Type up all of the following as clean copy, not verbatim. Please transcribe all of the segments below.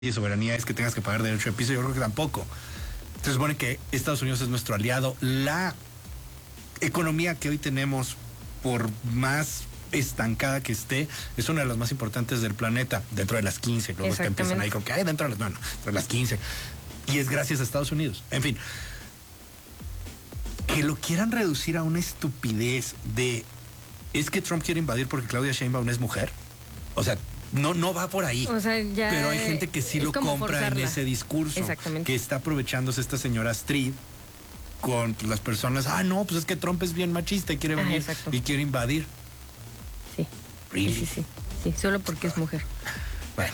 y soberanía es que tengas que pagar derecho de piso. Yo creo que tampoco. Se supone que Estados Unidos es nuestro aliado. La economía que hoy tenemos, por más estancada que esté, es una de las más importantes del planeta, dentro de las 15, luego que empiezan ahí con que hay dentro de dentro de las 15, y es gracias a Estados Unidos. En fin, que lo quieran reducir a una estupidez de es que Trump quiere invadir porque Claudia Sheinbaum es mujer. O sea, no va por ahí. O sea, ya, pero hay gente que sí lo compra forzarla en ese discurso. Exactamente. Que está aprovechándose esta señora Astrid con las personas. No, pues es que Trump es bien machista y quiere venir y quiere invadir. Sí. Really? Sí, solo porque es mujer. Bueno.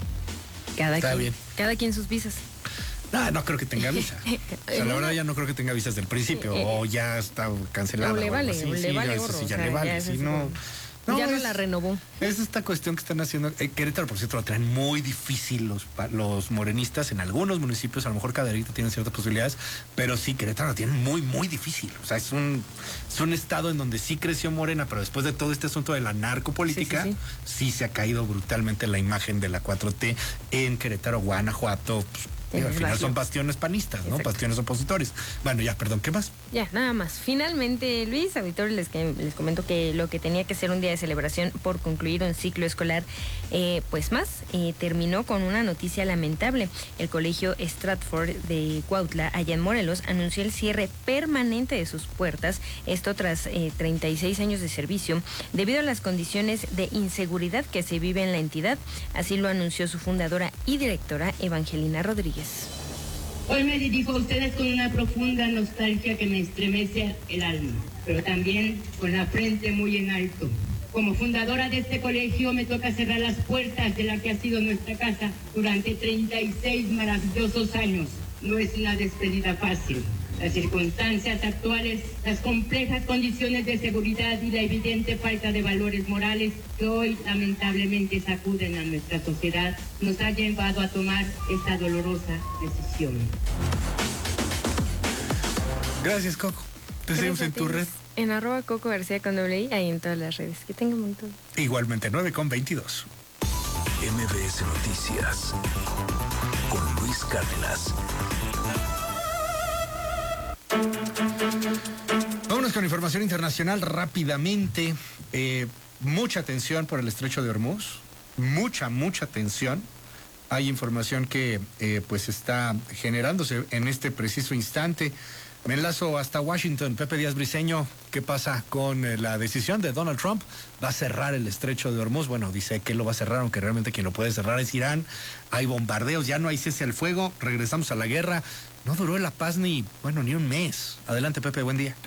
Cada quien sus visas. No creo que tenga visa. O sea, la verdad ya no creo que tenga visas del principio. O ya está cancelada. O le vale, o le vale gorro. Sí, ya le vale. Si no... ya no la renovó. Es esta cuestión que están haciendo. Querétaro, por cierto, lo traen muy difícil los morenistas. En algunos municipios, a lo mejor Cadereyta tienen ciertas posibilidades, pero sí, Querétaro lo tienen muy, muy difícil. O sea, es un estado en donde sí creció Morena, pero después de todo este asunto de la narcopolítica, sí se ha caído brutalmente la imagen de la 4T en Querétaro, Guanajuato. Al final son bastiones panistas, ¿no? Exacto. Bastiones opositores. Bueno, ya, perdón, ¿qué más? Ya, nada más. Finalmente, Luis, auditores, les comento que lo que tenía que ser un día de celebración por concluir un ciclo escolar, terminó con una noticia lamentable. El colegio Stratford de Cuautla, allá en Morelos, anunció el cierre permanente de sus puertas, esto tras 36 años de servicio, debido a las condiciones de inseguridad que se vive en la entidad. Así lo anunció su fundadora y directora, Evangelina Rodríguez. Hoy me dirijo a ustedes con una profunda nostalgia que me estremece el alma, pero también con la frente muy en alto. Como fundadora de este colegio me toca cerrar las puertas de la que ha sido nuestra casa durante 36 maravillosos años. No es una despedida fácil. Las circunstancias actuales, las complejas condiciones de seguridad y la evidente falta de valores morales que hoy lamentablemente sacuden a nuestra sociedad nos ha llevado a tomar esta dolorosa decisión. Gracias, Coco. Te seguimos en tu red. En @Coco García con doble I, ahí en todas las redes. Que tengan un montón. Igualmente, 9:22. MBS Noticias con Luis Cárdenas. Vámonos con información internacional rápidamente. Mucha atención por el estrecho de Hormuz. Mucha tensión. Hay información que está generándose en este preciso instante. Me enlazo hasta Washington. Pepe Díaz Briceño, ¿qué pasa con la decisión de Donald Trump? ¿Va a cerrar el estrecho de Hormuz? Bueno, dice que lo va a cerrar, aunque realmente quien lo puede cerrar es Irán. Hay bombardeos, ya no hay cese al fuego, regresamos a la guerra. No duró la paz ni un mes. Adelante, Pepe, buen día.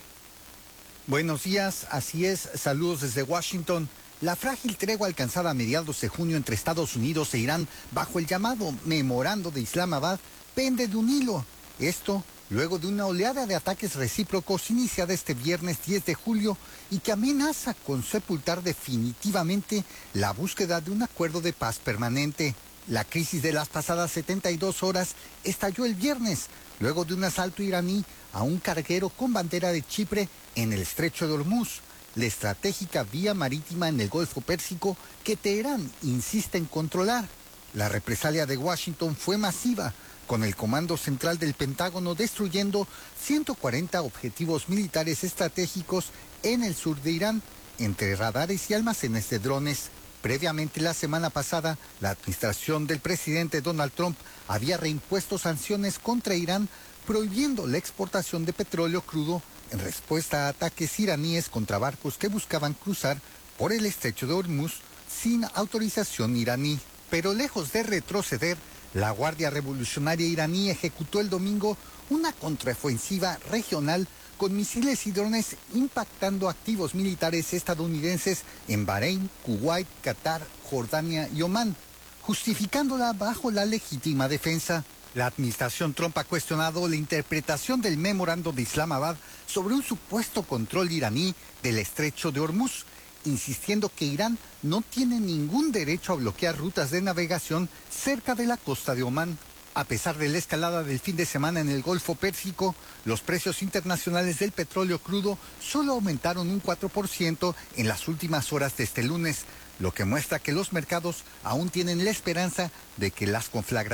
Buenos días, así es, saludos desde Washington. La frágil tregua alcanzada a mediados de junio entre Estados Unidos e Irán bajo el llamado Memorando de Islamabad pende de un hilo. Esto luego de una oleada de ataques recíprocos iniciada este viernes 10 de julio y que amenaza con sepultar definitivamente la búsqueda de un acuerdo de paz permanente. La crisis de las pasadas 72 horas estalló el viernes, luego de un asalto iraní a un carguero con bandera de Chipre en el estrecho de Hormuz, la estratégica vía marítima en el Golfo Pérsico que Teherán insiste en controlar. La represalia de Washington fue masiva, con el Comando Central del Pentágono destruyendo 140 objetivos militares estratégicos en el sur de Irán, entre radares y almacenes de drones. Previamente, la semana pasada, la administración del presidente Donald Trump había reimpuesto sanciones contra Irán, prohibiendo la exportación de petróleo crudo en respuesta a ataques iraníes contra barcos que buscaban cruzar por el estrecho de Hormuz sin autorización iraní. Pero lejos de retroceder, la Guardia Revolucionaria iraní ejecutó el domingo una contraofensiva regional con misiles y drones impactando activos militares estadounidenses en Bahrein, Kuwait, Qatar, Jordania y Omán, justificándola bajo la legítima defensa. La administración Trump ha cuestionado la interpretación del memorando de Islamabad sobre un supuesto control iraní del estrecho de Hormuz, insistiendo que Irán no tiene ningún derecho a bloquear rutas de navegación cerca de la costa de Omán. A pesar de la escalada del fin de semana en el Golfo Pérsico, los precios internacionales del petróleo crudo solo aumentaron un 4% en las últimas horas de este lunes, lo que muestra que los mercados aún tienen la esperanza de que las conflagraciones